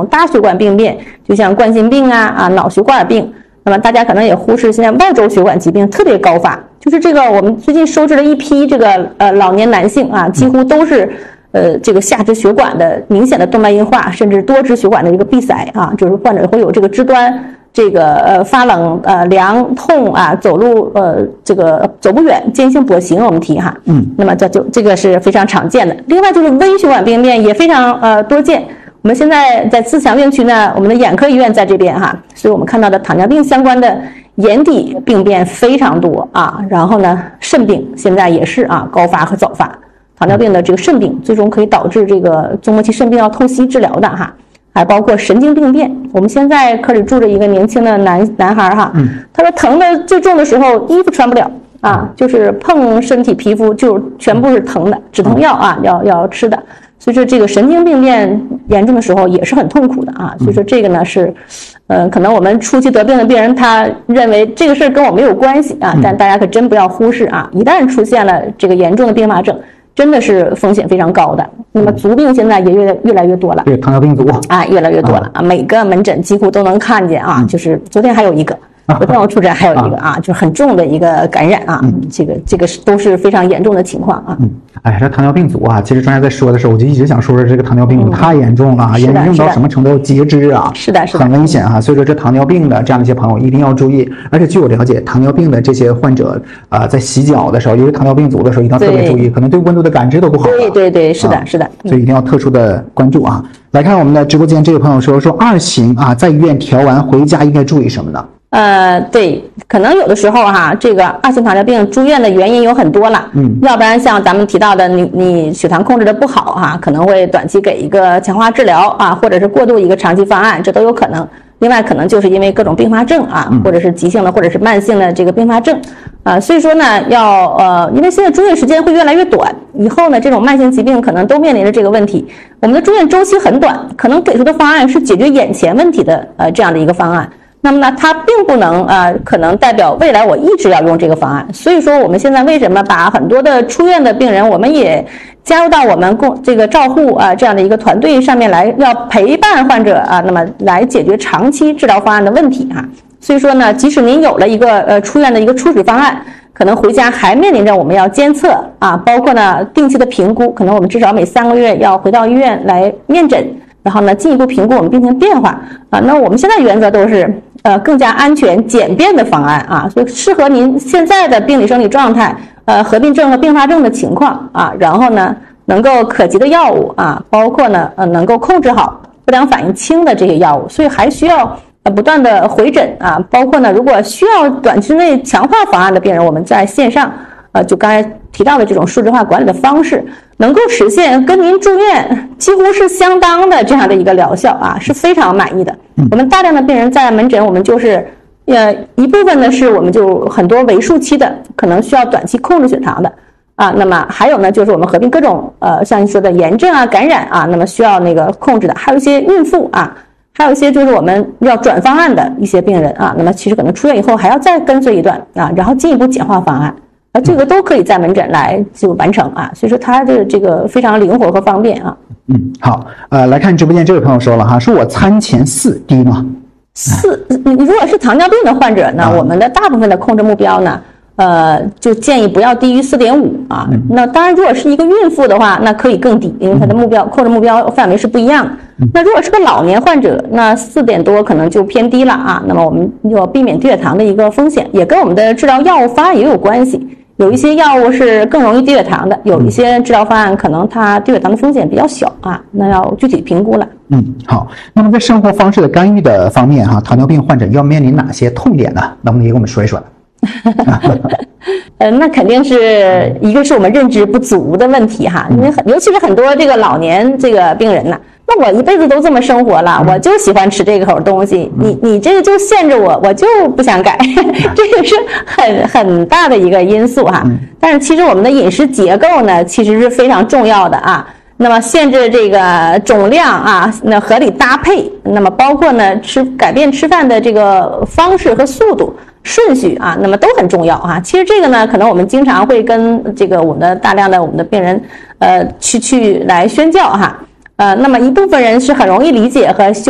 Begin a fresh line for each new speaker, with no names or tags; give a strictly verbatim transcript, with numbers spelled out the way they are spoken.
种大血管病变，就像冠心病啊啊脑血管病。那么大家可能也忽视现在外周血管疾病特别高发，就是这个我们最近收治了一批这个呃老年男性啊，几乎都是呃这个下肢血管的明显的动脉硬化，甚至多支血管的一个闭塞啊，就是患者会有这个肢端这个呃发冷呃凉痛啊，走路呃这个走不远，间性跛行我们提哈，嗯，那么这就这个是非常常见的。另外就是微血管病变也非常呃多见。我们现在在自强病区呢，我们的眼科医院在这边哈，所以我们看到的糖尿病相关的眼底病变非常多啊。然后呢，肾病现在也是啊高发和早发，糖尿病的这个肾病最终可以导致这个中末期肾病要透析治疗的哈，还包括神经病变。我们现在科里住着一个年轻的男男孩哈，他说疼的最重的时候衣服穿不了啊，就是碰身体皮肤就全部是疼的，止疼药啊要要吃的。所以说这个神经病变严重的时候也是很痛苦的啊，所以说这个呢是，呃，可能我们初期得病的病人他认为这个事儿跟我没有关系啊，但大家可真不要忽视啊，一旦出现了这个严重的并发症，真的是风险非常高的。那么足病现在也越越来越多了，
对，糖尿病足
啊越来越多了啊，每个门诊几乎都能看见啊，就是昨天还有一个。昨天我出诊还有一个啊，就是很重的一个感染啊，嗯、这个这个是都是非常严重的情况啊。
嗯，哎，这糖尿病足啊，其实专家在说的时候，我就一直想说说这个糖尿病足太严重了，严重到什么程度？截肢啊，
是的，是的，
很危险啊。所以说这糖尿病的这样的一些朋友一定要注意，而且据我了解，糖尿病的这些患者啊、呃，在洗脚的时候，尤其糖尿病足的时候，一定要特别注意，可能对温度的感知都不好。
对对对，是的，啊、是的，
所以一定要特殊的关注啊。来看我们的直播间，这位朋友说说二型啊，在医院调完回家应该注意什么呢？
呃，对，可能有的时候哈，这个二型糖尿病住院的原因有很多了，嗯，要不然像咱们提到的，你你血糖控制的不好哈，可能会短期给一个强化治疗啊，或者是过渡一个长期方案，这都有可能。另外，可能就是因为各种并发症啊，或者是急性的，或者是慢性的这个并发症啊，所以说呢，要呃，因为现在住院时间会越来越短，以后呢，这种慢性疾病可能都面临着这个问题。我们的住院周期很短，可能给出的方案是解决眼前问题的呃这样的一个方案。那么呢，它并不能呃，可能代表未来我一直要用这个方案。所以说，我们现在为什么把很多的出院的病人，我们也加入到我们共这个照护啊这样的一个团队上面来，要陪伴患者啊，那么来解决长期治疗方案的问题啊。所以说呢，即使您有了一个呃出院的一个初始方案，可能回家还面临着我们要监测啊，包括呢定期的评估，可能我们至少每三个月要回到医院来面诊。然后呢，进一步评估我们病情变化啊。那我们现在原则都是呃更加安全简便的方案啊，所以适合您现在的病理生理状态，呃合并症和并发症的情况啊。然后呢，能够可及的药物啊，包括呢呃能够控制好不良反应轻的这些药物，所以还需要呃不断的回诊啊。包括呢，如果需要短期内强化方案的病人，我们在线上呃就刚才提到的这种数字化管理的方式，能够实现跟您住院几乎是相当的这样的一个疗效啊，是非常满意的。我们大量的病人在门诊，我们就是呃一部分呢是我们就很多为数期的，可能需要短期控制血糖的啊，那么还有呢就是我们合并各种呃像你说的炎症啊、感染啊，那么需要那个控制的，还有一些孕妇啊，还有一些就是我们要转方案的一些病人啊，那么其实可能出院以后还要再跟随一段啊，然后进一步简化方案。啊，这个都可以在门诊来就完成啊，所以说它的这个非常灵活和方便啊。
嗯，好，呃，来看直播间这位朋友说了哈，说我餐前四低吗？
四，你如果是糖尿病的患者呢，啊、我们的大部分的控制目标呢，呃，就建议不要低于 四点五 啊。嗯、那当然，如果是一个孕妇的话，那可以更低，因为它的目标、嗯、控制目标范围是不一样的。嗯、那如果是个老年患者，那四点多可能就偏低了啊。那么我们要避免低血糖的一个风险，也跟我们的治疗药物方案也有关系。有一些药物是更容易低血糖的，有一些治疗方案可能它低血糖的风险比较小啊，那要具体评估了。
嗯，好。那么在生活方式的干预的方面哈，糖尿病患者要面临哪些痛点呢？能不能也给我们说一说呢？
呃，那肯定是一个是我们认知不足的问题哈，因为很尤其是很多这个老年这个病人呢，那我一辈子都这么生活了，我就喜欢吃这个口东西，你你这个就限制我，我就不想改，这个是很很大的一个因素哈。但是其实我们的饮食结构呢，其实是非常重要的啊。那么限制这个总量啊，那合理搭配，那么包括呢吃改变吃饭的这个方式和速度。顺序啊，那么都很重要啊。其实这个呢，可能我们经常会跟这个我们的大量的我们的病人，呃，去去来宣教哈。呃，那么一部分人是很容易理解和修